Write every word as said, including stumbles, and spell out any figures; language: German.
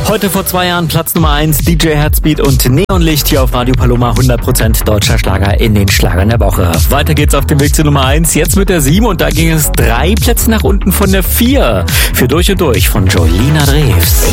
Heute vor zwei Jahren Platz Nummer eins, D J Herzbeat und Neonlicht hier auf Radio Paloma, hundert Prozent deutscher Schlager in den Schlagern der Woche. Weiter geht's auf dem Weg zu Nummer eins, jetzt mit der sieben und da ging es drei Plätze nach unten von der vier. Für Durch und Durch von Jolina Drews.